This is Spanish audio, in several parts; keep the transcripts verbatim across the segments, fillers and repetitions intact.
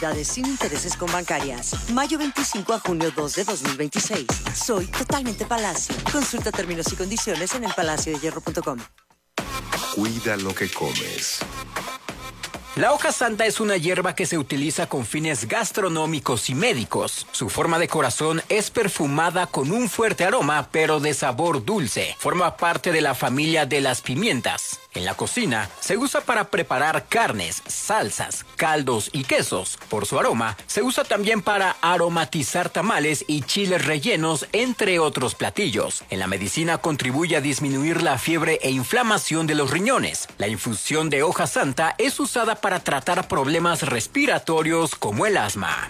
Sin intereses con Bancarias. Mayo veinticinco a junio dos de dos mil veintiséis. Soy totalmente Palacio. Consulta términos y condiciones en el palacio de hierro punto com. Cuida lo que comes. La hoja santa es una hierba que se utiliza con fines gastronómicos y médicos. Su forma de corazón es perfumada con un fuerte aroma, pero de sabor dulce. Forma parte de la familia de las pimientas. En la cocina, se usa para preparar carnes, salsas, caldos y quesos. Por su aroma, se usa también para aromatizar tamales y chiles rellenos, entre otros platillos. En la medicina contribuye a disminuir la fiebre e inflamación de los riñones. La infusión de hoja santa es usada para tratar problemas respiratorios como el asma.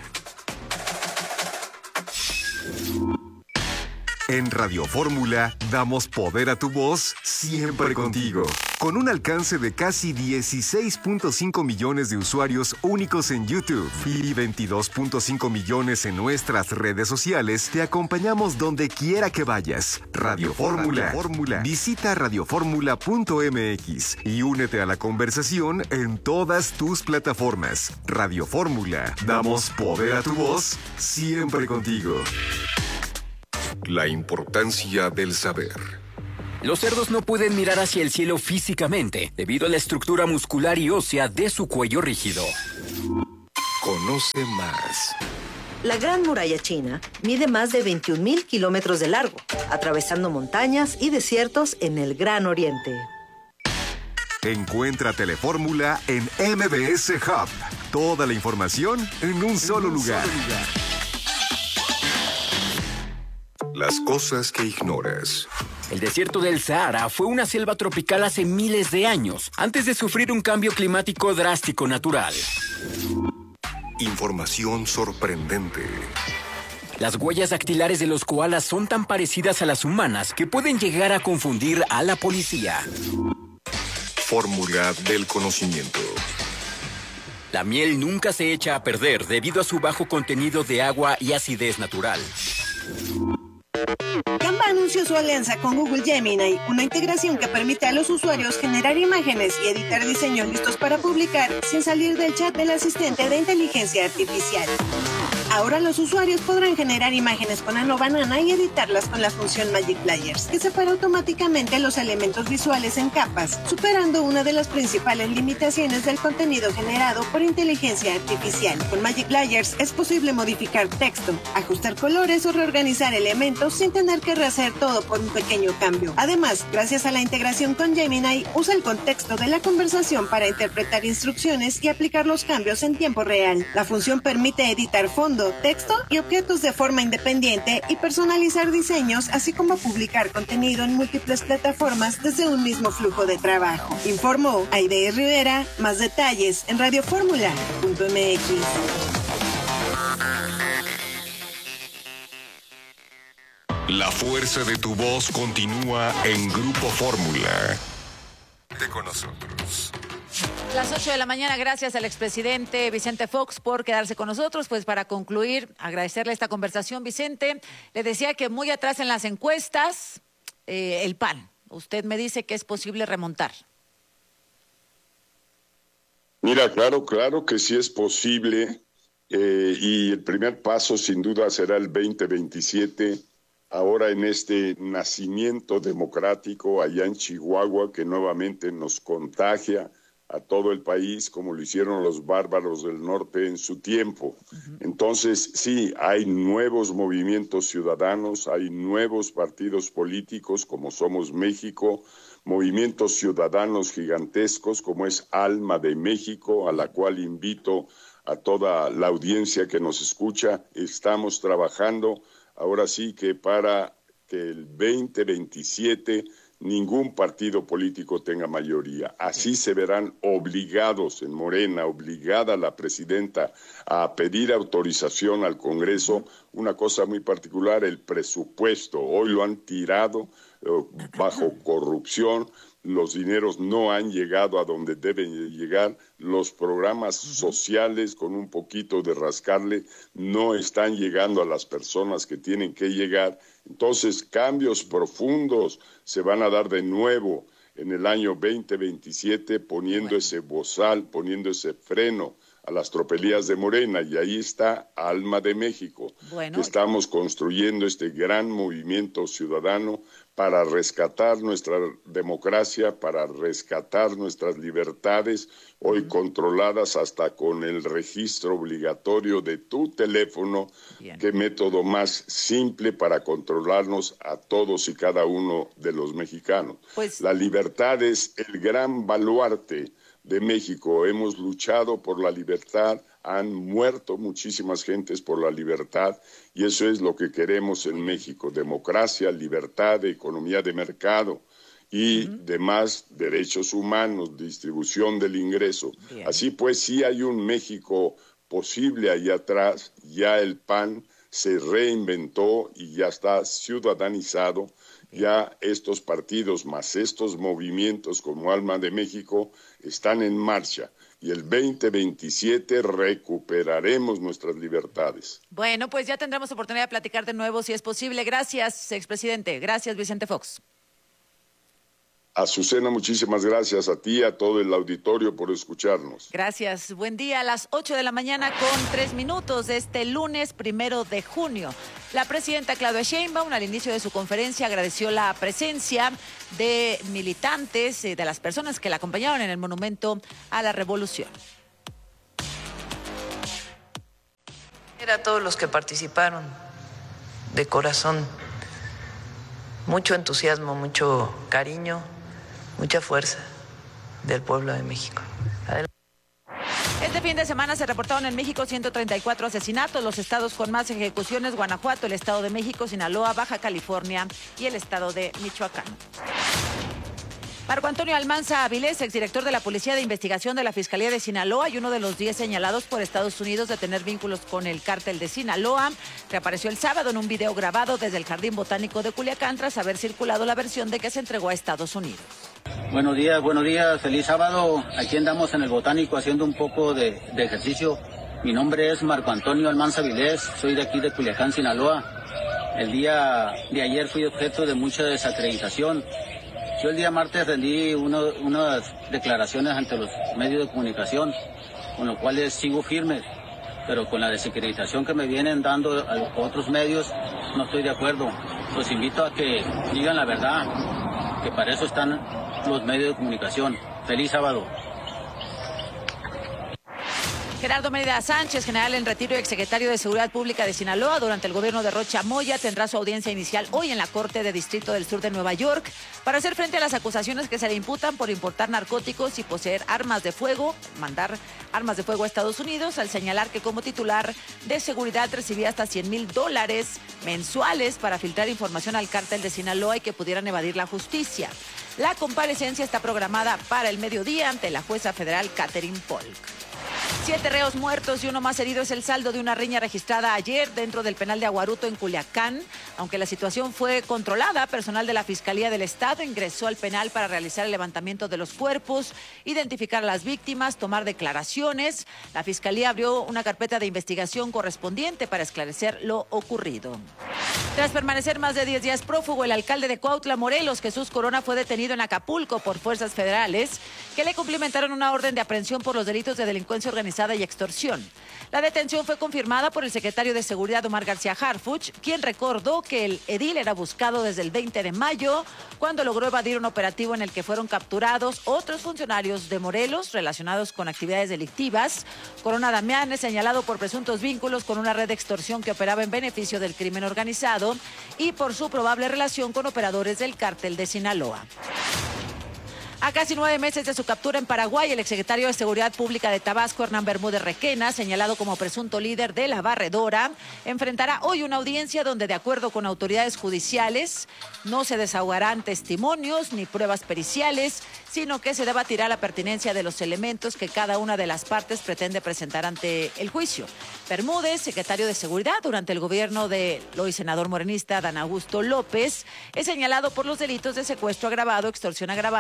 En Radio Fórmula damos poder a tu voz siempre contigo. Con un alcance de casi dieciséis punto cinco millones de usuarios únicos en YouTube y veintidós punto cinco millones en nuestras redes sociales, te acompañamos donde quiera que vayas. Radio Fórmula. Visita radioformula punto m x y únete a la conversación en todas tus plataformas. Radio Fórmula. Damos poder a tu voz siempre contigo. La importancia del saber. Los cerdos no pueden mirar hacia el cielo físicamente, debido a la estructura muscular y ósea de su cuello rígido. Conoce más. La Gran Muralla China mide más de veintiún mil kilómetros de largo, atravesando montañas y desiertos en el Gran Oriente. Encuentra Telefórmula en M B S Hub. Toda la información en un solo lugar. Las cosas que ignoras. El desierto del Sahara fue una selva tropical hace miles de años, antes de sufrir un cambio climático drástico natural. Información sorprendente. Las huellas dactilares de los koalas son tan parecidas a las humanas que pueden llegar a confundir a la policía. Fórmula del conocimiento. La miel nunca se echa a perder debido a su bajo contenido de agua y acidez natural. Canva anunció su alianza con Google Gemini, una integración que permite a los usuarios generar imágenes y editar diseños listos para publicar sin salir del chat del asistente de inteligencia artificial. Ahora los usuarios podrán generar imágenes con Nano Banana y editarlas con la función Magic Layers, que separa automáticamente los elementos visuales en capas, superando una de las principales limitaciones del contenido generado por inteligencia artificial. Con Magic Layers es posible modificar texto, ajustar colores o reorganizar elementos sin tener que rehacer todo por un pequeño cambio. Además, gracias a la integración con Gemini, usa el contexto de la conversación para interpretar instrucciones y aplicar los cambios en tiempo real. La función permite editar fondos, texto y objetos de forma independiente y personalizar diseños, así como publicar contenido en múltiples plataformas desde un mismo flujo de trabajo. Informó Aide Rivera. Más detalles en radioformula punto m x. La fuerza de tu voz continúa en Grupo Fórmula. Con nosotros. Las ocho de la mañana, gracias al expresidente Vicente Fox por quedarse con nosotros. Pues para concluir, agradecerle esta conversación, Vicente. Le decía que muy atrás en las encuestas, eh, el P A N. Usted me dice que es posible remontar. Mira, claro, claro que sí es posible. Eh, y el primer paso sin duda será el veinte veintisiete. Ahora en este nacimiento democrático allá en Chihuahua que nuevamente nos contagia a todo el país, como lo hicieron los bárbaros del norte en su tiempo. Uh-huh. Entonces, sí, hay nuevos movimientos ciudadanos, hay nuevos partidos políticos, como Somos México, movimientos ciudadanos gigantescos, como es Alma de México, a la cual invito a toda la audiencia que nos escucha. Estamos trabajando, ahora sí que para que el veinte veintisiete ningún partido político tenga mayoría. Así se verán obligados en Morena, obligada la presidenta a pedir autorización al Congreso. Una cosa muy particular, el presupuesto. Hoy lo han tirado eh, bajo corrupción. Los dineros no han llegado a donde deben llegar. Los programas sociales, con un poquito de rascarle, no están llegando a las personas que tienen que llegar. Entonces, cambios profundos se van a dar de nuevo en el año veinte veintisiete, poniendo bueno. ese bozal, poniendo ese freno a las tropelías de Morena, y ahí está Alma de México, bueno. que estamos construyendo este gran movimiento ciudadano para rescatar nuestra democracia, para rescatar nuestras libertades, hoy uh-huh. controladas hasta con el registro obligatorio de tu teléfono. Bien. Qué método más simple para controlarnos a todos y cada uno de los mexicanos. Pues, la libertad es el gran baluarte de México. Hemos luchado por la libertad, han muerto muchísimas gentes por la libertad, y eso es lo que queremos en México: democracia, libertad, economía de mercado y uh-huh. demás derechos humanos, distribución del ingreso. Bien. Así pues, sí hay un México posible ahí atrás. Ya el P A N se reinventó y ya está ciudadanizado. Ya estos partidos más estos movimientos como Alma de México están en marcha, y el veinte veintisiete recuperaremos nuestras libertades. Bueno, pues ya tendremos oportunidad de platicar de nuevo si es posible. Gracias, expresidente. Gracias, Vicente Fox. Azucena, muchísimas gracias a ti y a todo el auditorio por escucharnos. Gracias. Buen día. A las ocho de la mañana con tres minutos de este lunes primero de junio. La presidenta Claudia Sheinbaum, al inicio de su conferencia, agradeció la presencia de militantes, de las personas que la acompañaron en el Monumento a la Revolución. A todos los que participaron, de corazón, mucho entusiasmo, mucho cariño, mucha fuerza del pueblo de México. Adelante. Este fin de semana se reportaron en México ciento treinta y cuatro asesinatos. Los estados con más ejecuciones: Guanajuato, el Estado de México, Sinaloa, Baja California y el Estado de Michoacán. Marco Antonio Almanza Avilés, exdirector de la Policía de Investigación de la Fiscalía de Sinaloa y uno de los diez señalados por Estados Unidos de tener vínculos con el cártel de Sinaloa, reapareció el sábado en un video grabado desde el Jardín Botánico de Culiacán tras haber circulado la versión de que se entregó a Estados Unidos. Buenos días, buenos días, feliz sábado. Aquí andamos en el Botánico haciendo un poco de, de ejercicio. Mi nombre es Marco Antonio Almanza Avilés, soy de aquí de Culiacán, Sinaloa. El día de ayer fui objeto de mucha desacreditación. Yo el día martes rendí uno, unas declaraciones ante los medios de comunicación, con los cuales sigo firme, pero con la desacreditación que me vienen dando a otros medios no estoy de acuerdo. Los invito a que digan la verdad, que para eso están los medios de comunicación. Feliz sábado. Gerardo Mérida Sánchez, general en retiro y exsecretario de Seguridad Pública de Sinaloa durante el gobierno de Rocha Moya, tendrá su audiencia inicial hoy en la Corte de Distrito del Sur de Nueva York para hacer frente a las acusaciones que se le imputan por importar narcóticos y poseer armas de fuego, mandar armas de fuego a Estados Unidos, al señalar que como titular de seguridad recibía hasta cien mil dólares mensuales para filtrar información al cártel de Sinaloa y que pudieran evadir la justicia. La comparecencia está programada para el mediodía ante la jueza federal Catherine Polk. Siete reos muertos y uno más herido es el saldo de una riña registrada ayer dentro del penal de Aguaruto en Culiacán. Aunque la situación fue controlada, personal de la Fiscalía del Estado ingresó al penal para realizar el levantamiento de los cuerpos, identificar a las víctimas, tomar declaraciones. La Fiscalía abrió una carpeta de investigación correspondiente para esclarecer lo ocurrido. Tras permanecer más de diez días prófugo, el alcalde de Cuautla, Morelos, Jesús Corona, fue detenido en Acapulco por fuerzas federales que le cumplimentaron una orden de aprehensión por los delitos de delincuencia organizada y extorsión. La detención fue confirmada por el secretario de Seguridad, Omar García Harfuch, quien recordó que el edil era buscado desde el veinte de mayo, cuando logró evadir un operativo en el que fueron capturados otros funcionarios de Morelos relacionados con actividades delictivas. Corona Damián es señalado por presuntos vínculos con una red de extorsión que operaba en beneficio del crimen organizado y por su probable relación con operadores del cártel de Sinaloa. A casi nueve meses de su captura en Paraguay, el exsecretario de Seguridad Pública de Tabasco, Hernán Bermúdez Requena, señalado como presunto líder de la Barredora, enfrentará hoy una audiencia donde, de acuerdo con autoridades judiciales, no se desahogarán testimonios ni pruebas periciales, sino que se debatirá la pertinencia de los elementos que cada una de las partes pretende presentar ante el juicio. Bermúdez, secretario de Seguridad durante el gobierno del hoy senador morenista Dan Augusto López, es señalado por los delitos de secuestro agravado, extorsión agravada y asociación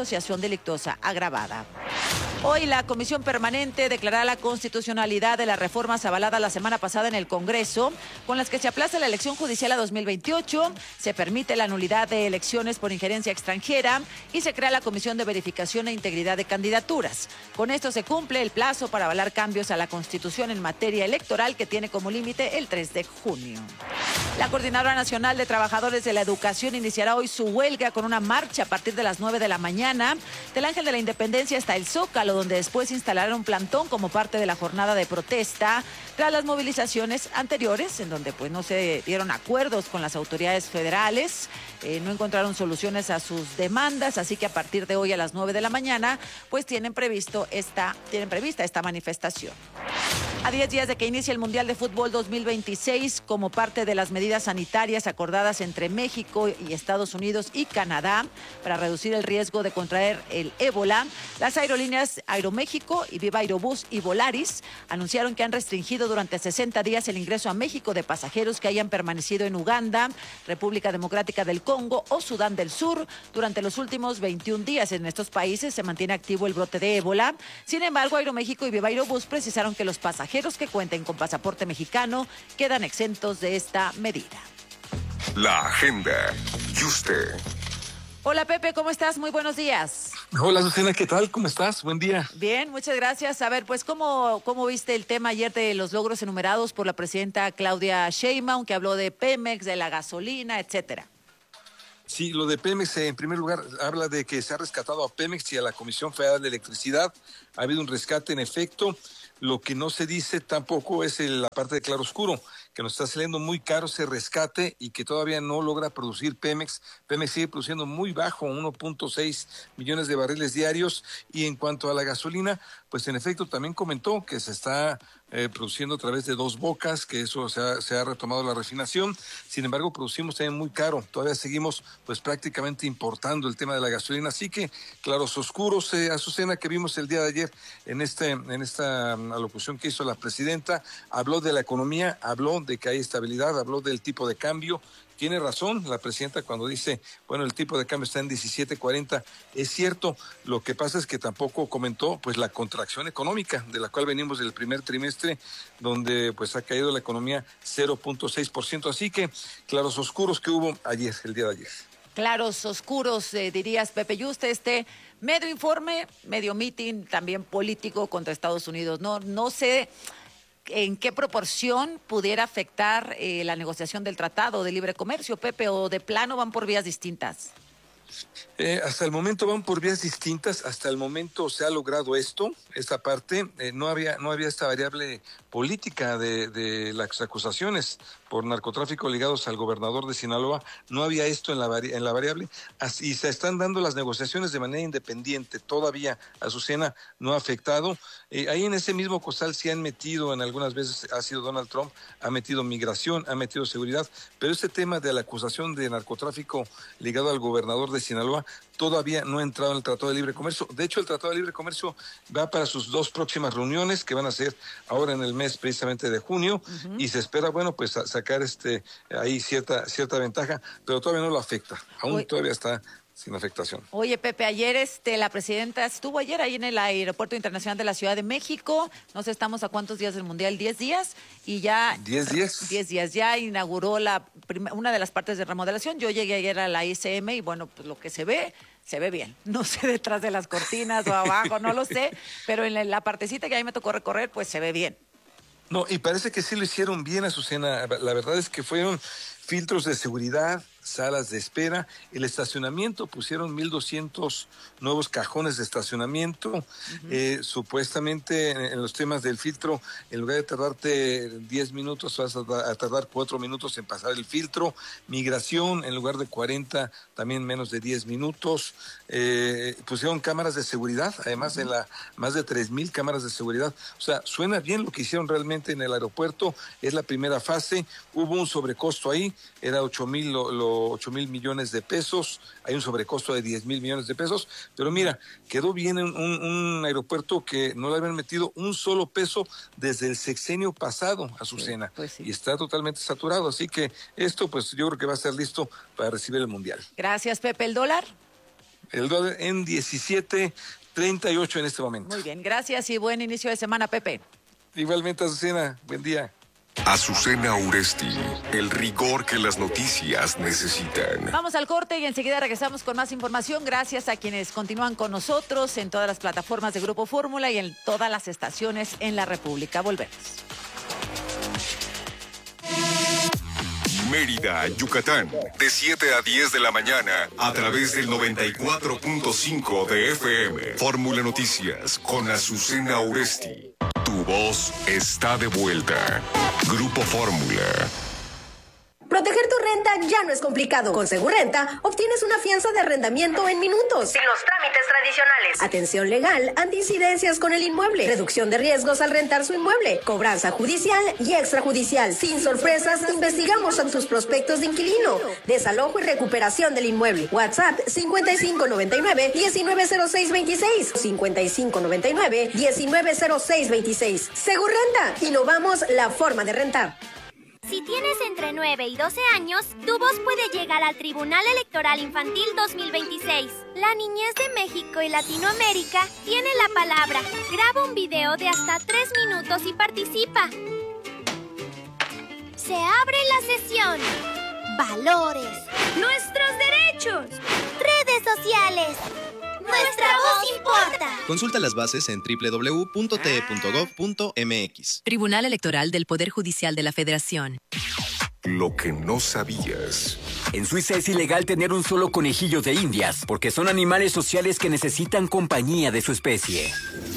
asociación delictuosa agravada. Hoy la Comisión Permanente declarará la constitucionalidad de las reformas avaladas la semana pasada en el Congreso, con las que se aplaza la elección judicial a dos mil veintiocho, se permite la nulidad de elecciones por injerencia extranjera y se crea la Comisión de Verificación e Integridad de Candidaturas. Con esto se cumple el plazo para avalar cambios a la Constitución en materia electoral, que tiene como límite el tres de junio. La Coordinadora Nacional de Trabajadores de la Educación iniciará hoy su huelga con una marcha a partir de las nueve de la mañana, del Ángel de la Independencia hasta el Zócalo, donde después instalarán un plantón como parte de la jornada de protesta tras las movilizaciones anteriores, en donde pues no se dieron acuerdos con las autoridades federales, eh, no encontraron soluciones a sus demandas, así que a partir de hoy a las nueve de la mañana pues tienen previsto esta, tienen prevista esta manifestación. A diez días de que inicie el Mundial de Fútbol dos mil veintiséis, como parte de las medidas sanitarias acordadas entre México y Estados Unidos y Canadá para reducir el riesgo de contraer el ébola, las aerolíneas Aeroméxico y Viva Aerobús y Volaris anunciaron que han restringido durante sesenta días el ingreso a México de pasajeros que hayan permanecido en Uganda, República Democrática del Congo o Sudán del Sur durante los últimos veintiún días. En estos países se mantiene activo el brote de ébola. Sin embargo, Aeroméxico y Viva Aerobús precisaron que los pasajeros que cuenten con pasaporte mexicano quedan exentos de esta medida. La agenda. ¿Y usted? Hola Pepe, ¿cómo estás? Muy buenos días. Hola Susana, ¿qué tal? ¿Cómo estás? Buen día. Bien, muchas gracias. A ver, pues, ¿cómo, cómo viste el tema ayer de los logros enumerados por la presidenta Claudia Sheinbaum, que habló de Pemex, de la gasolina, etcétera? Sí, lo de Pemex, en primer lugar, habla de que se ha rescatado a Pemex y a la Comisión Federal de Electricidad. Ha habido un rescate en efecto. Lo que no se dice tampoco es la parte de claroscuro, que nos está saliendo muy caro ese rescate y que todavía no logra producir Pemex. Pemex sigue produciendo muy bajo, uno punto seis millones de barriles diarios. Y en cuanto a la gasolina, pues en efecto también comentó que se está eh, produciendo a través de Dos Bocas, que eso se ha, se ha retomado la refinación. Sin embargo, producimos también muy caro. Todavía seguimos pues prácticamente importando el tema de la gasolina. Así que claros oscuros, eh, Azucena, que vimos el día de ayer en, este, en esta alocución que hizo la presidenta, habló de la economía, habló de que hay estabilidad, habló del tipo de cambio. Tiene razón la presidenta cuando dice, bueno, el tipo de cambio está en diecisiete cuarenta. Es cierto, lo que pasa es que tampoco comentó pues la contracción económica de la cual venimos del primer trimestre, donde pues ha caído la economía cero punto seis por ciento. Así que claros oscuros que hubo ayer, el día de ayer. Claros oscuros, eh, dirías, Pepe Yuste, este medio informe, medio meeting, también político contra Estados Unidos. No, no sé en qué proporción pudiera afectar eh, la negociación del Tratado de Libre Comercio, Pepe, o de plano van por vías distintas. Eh, hasta el momento van por vías distintas, hasta el momento se ha logrado esto, esta parte, eh, no había no había esta variable política de, de las acusaciones por narcotráfico ligados al gobernador de Sinaloa, no había esto en la, vari, en la variable, así se están dando las negociaciones de manera independiente, todavía Azucena no ha afectado, eh, ahí en ese mismo costal se han metido, en algunas veces ha sido Donald Trump, ha metido migración, ha metido seguridad, pero este tema de la acusación de narcotráfico ligado al gobernador de Sinaloa todavía no ha entrado en el Tratado de Libre Comercio. De hecho, el Tratado de Libre Comercio va para sus dos próximas reuniones, que van a ser ahora en el mes precisamente de junio, uh-huh. y se espera, bueno, pues a sacar este ahí cierta cierta ventaja, pero todavía no lo afecta. Aún Oye. todavía está sin afectación. Oye, Pepe, ayer este la presidenta estuvo ayer ahí en el Aeropuerto Internacional de la Ciudad de México. No sé, estamos a cuántos días del Mundial, diez días, y ya... ¿Diez días? Diez días, ya inauguró la prim- una de las partes de remodelación. Yo llegué ayer a la I C M y bueno, pues lo que se ve, se ve bien. No sé detrás de las cortinas o abajo, no lo sé, pero en la, la partecita que a mí me tocó recorrer, pues se ve bien. No, y parece que sí lo hicieron bien, Azucena. La verdad es que fueron filtros de seguridad, salas de espera, el estacionamiento, pusieron mil doscientos nuevos cajones de estacionamiento, uh-huh. eh, supuestamente en, en los temas del filtro, en lugar de tardarte diez minutos, vas a, a tardar cuatro minutos en pasar el filtro, migración, en lugar de cuarenta, también menos de diez minutos, eh, pusieron cámaras de seguridad, además uh-huh. de la más de tres mil cámaras de seguridad, o sea, suena bien lo que hicieron realmente en el aeropuerto, es la primera fase, hubo un sobrecosto ahí, era ocho mil lo, lo ocho mil millones de pesos, hay un sobrecosto de diez mil millones de pesos, pero mira, quedó bien un, un aeropuerto que no le habían metido un solo peso desde el sexenio pasado, Azucena, sí, pues sí. y está totalmente saturado, así que esto pues yo creo que va a estar listo para recibir el Mundial. Gracias, Pepe. ¿El dólar? El dólar en diecisiete treinta y ocho en este momento. Muy bien, gracias y buen inicio de semana, Pepe. Igualmente, Azucena, buen día. Azucena Uresti, el rigor que las noticias necesitan. Vamos al corte y enseguida regresamos con más información. Gracias a quienes continúan con nosotros en todas las plataformas de Grupo Fórmula y en todas las estaciones en la República. Volvemos. Mérida, Yucatán, de siete a diez de la mañana, a través del noventa y cuatro punto cinco de F M. Fórmula Noticias, con Azucena Uresti. Tu voz está de vuelta. Grupo Fórmula. Proteger tu renta ya no es complicado. Con Segurrenta obtienes una fianza de arrendamiento en minutos, sin los trámites tradicionales. Atención legal ante incidencias con el inmueble, reducción de riesgos al rentar su inmueble, cobranza judicial y extrajudicial. Sin sorpresas, investigamos en tus prospectos de inquilino, desalojo y recuperación del inmueble. WhatsApp cincuenta y cinco noventa y nueve, diecinueve cero seis veintiséis. cincuenta y cinco noventa y nueve, diecinueve cero seis veintiséis. Segurrenta, innovamos la forma de rentar. Si tienes entre nueve y doce años, tu voz puede llegar al Tribunal Electoral Infantil dos mil veintiséis. La niñez de México y Latinoamérica tiene la palabra. Graba un video de hasta tres minutos y participa. Se abre la sesión. Valores. Nuestros derechos. Redes sociales. Nuestra voz importa. Consulta las bases en doble u doble u doble u punto t e punto gov punto m x. Tribunal Electoral del Poder Judicial de la Federación. Lo que no sabías. En Suiza es ilegal tener un solo conejillo de indias, porque son animales sociales que necesitan compañía de su especie.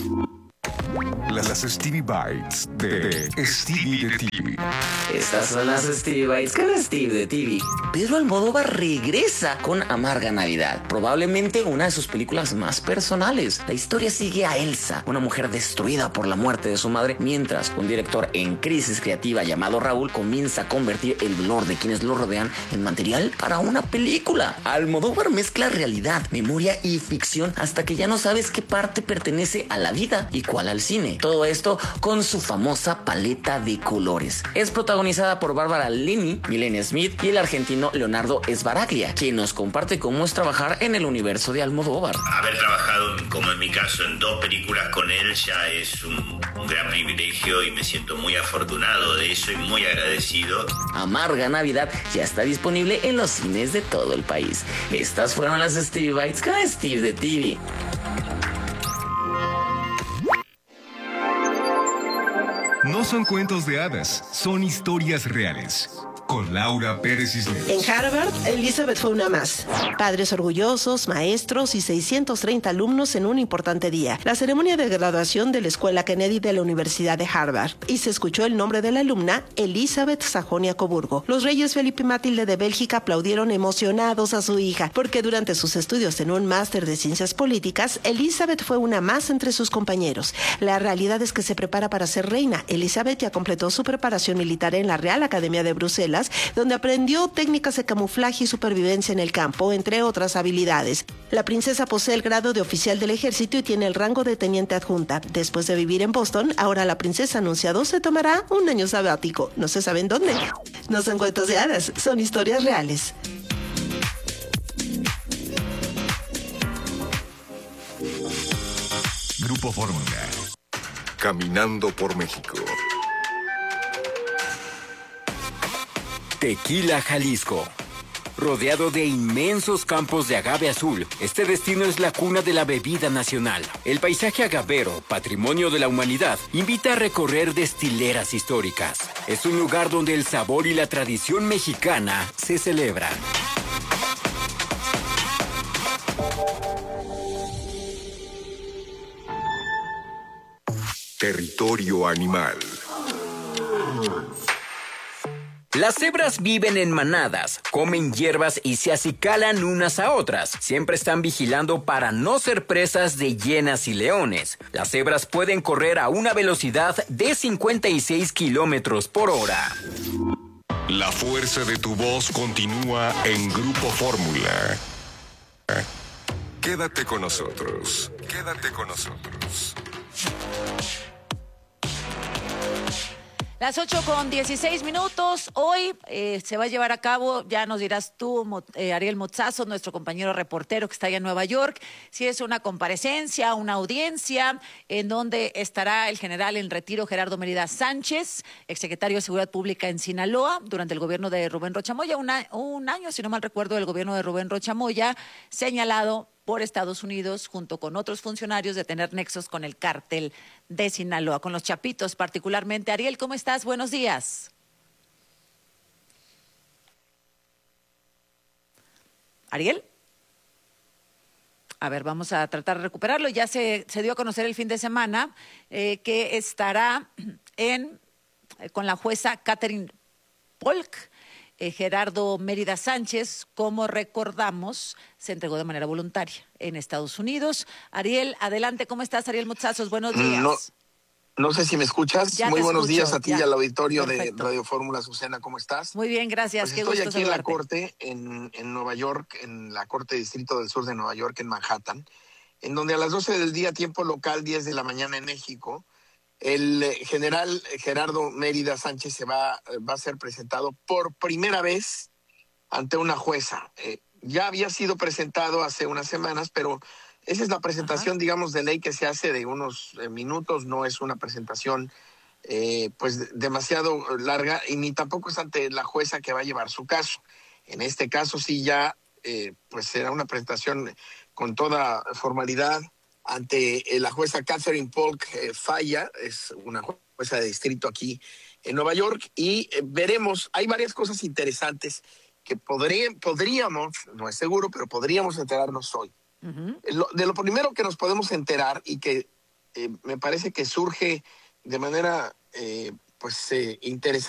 Las Stevie Bites de, de Stevie de T V. Estas son las Stevie Bites con Steve de T V. Pedro Almodóvar regresa con Amarga Navidad, probablemente una de sus películas más personales. La historia sigue a Elsa, una mujer destruida por la muerte de su madre, mientras un director en crisis creativa llamado Raúl comienza a convertir el dolor de quienes lo rodean en material para una película. Almodóvar mezcla realidad, memoria y ficción hasta que ya no sabes qué parte pertenece a la vida y cuál al cine. Todo esto con su famosa paleta de colores. Es protagonizada por Bárbara Linney, Milena Smith y el argentino Leonardo Sbaraglia, quien nos comparte cómo es trabajar en el universo de Almodóvar. Haber trabajado, como en mi caso, en dos películas con él ya es un, un gran privilegio y me siento muy afortunado de eso y muy agradecido. Amarga Navidad ya está disponible en los cines de todo el país. Estas fueron las Stevie Bites con Steve de T V. No son cuentos de hadas, son historias reales. Con Laura Pérez Cisneros. En Harvard, Elizabeth fue una más. Padres orgullosos, maestros y seiscientos treinta alumnos en un importante día. La ceremonia de graduación de la Escuela Kennedy de la Universidad de Harvard. Y se escuchó el nombre de la alumna, Elizabeth Sajonia-Coburgo. Los reyes Felipe y Matilde de Bélgica aplaudieron emocionados a su hija, porque durante sus estudios en un máster de ciencias políticas, Elizabeth fue una más entre sus compañeros. La realidad es que se prepara para ser reina. Elizabeth ya completó su preparación militar en la Real Academia de Bruselas, donde aprendió técnicas de camuflaje y supervivencia en el campo, entre otras habilidades. La princesa posee el grado de oficial del ejército y tiene el rango de teniente adjunta. Después de vivir en Boston, ahora la princesa anunciado se tomará un año sabático. No se sabe en dónde. No son cuentos de hadas, son historias reales. Grupo Fórmula. Caminando por México. Tequila, Jalisco. Rodeado de inmensos campos de agave azul, este destino es la cuna de la bebida nacional. El paisaje agavero, patrimonio de la humanidad, invita a recorrer destileras históricas. Es un lugar donde el sabor y la tradición mexicana se celebran. Territorio animal. Las cebras viven en manadas, comen hierbas y se acicalan unas a otras. Siempre están vigilando para no ser presas de hienas y leones. Las cebras pueden correr a una velocidad de cincuenta y seis kilómetros por hora. La fuerza de tu voz continúa en Grupo Fórmula. Quédate con nosotros. Quédate con nosotros. Las ocho con dieciséis minutos. Hoy eh, se va a llevar a cabo, ya nos dirás tú, Mo, eh, Ariel Mozazo, nuestro compañero reportero que está allá en Nueva York, si es una comparecencia, una audiencia, en donde estará el general en retiro Gerardo Mérida Sánchez, exsecretario de Seguridad Pública en Sinaloa, durante el gobierno de Rubén Rocha Moya, una, un año, si no mal recuerdo, del gobierno de Rubén Rocha Moya, señalado por Estados Unidos, junto con otros funcionarios, de tener nexos con el cártel de Sinaloa, con los Chapitos particularmente. Ariel, ¿cómo estás? Buenos días. ¿Ariel? A ver, vamos a tratar de recuperarlo. Ya se, se dio a conocer el fin de semana eh, que estará en eh, con la jueza Catherine Polk. Eh, Gerardo Mérida Sánchez, como recordamos, se entregó de manera voluntaria en Estados Unidos. Ariel, adelante, ¿cómo estás? Ariel Motzazos, buenos días. No, no sé si me escuchas. Ya Muy buenos escucho, días a ti ya. y al auditorio Perfecto. de Radio Fórmula. Susana, ¿cómo estás? Muy bien, gracias. Pues Qué estoy gusto aquí en la saludarte. Corte, en, en Nueva York, en la Corte Distrito del Sur de Nueva York, en Manhattan, en donde a las doce del día, tiempo local, diez de la mañana en México, el general Gerardo Mérida Sánchez se va, va a ser presentado por primera vez ante una jueza. Eh, ya había sido presentado hace unas semanas, pero esa es la presentación, Ajá. digamos, de ley que se hace de unos eh, minutos, no es una presentación eh, pues demasiado larga, y ni tampoco es ante la jueza que va a llevar su caso. En este caso sí ya eh, pues será una presentación con toda formalidad ante eh, la jueza Catherine Polk eh, Falla, es una jueza de distrito aquí en Nueva York, y eh, veremos, hay varias cosas interesantes que podría, podríamos, no es seguro, pero podríamos enterarnos hoy. Uh-huh. Lo, de lo primero que nos podemos enterar, y que eh, me parece que surge de manera eh, pues eh, interesante,